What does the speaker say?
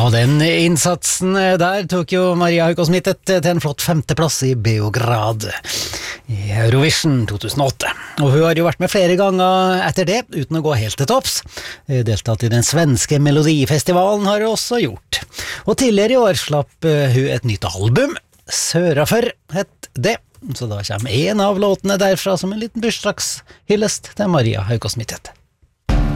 Ja, den innsatsen der tok jo Maria Haukås Mittet til en flott 5. plass i Beograd i Eurovision 2008. Og hun har jo vært med flere ganger etter det, uten å gå helt til topps. Deltatt i den svenske melodifestivalen har hun også gjort. Og tidligere i år slapp hun et nytt album, Sørafor het det. Så da kommer en av låtene derfra som en liten bursdagshyllest til Maria Haukås Mittet.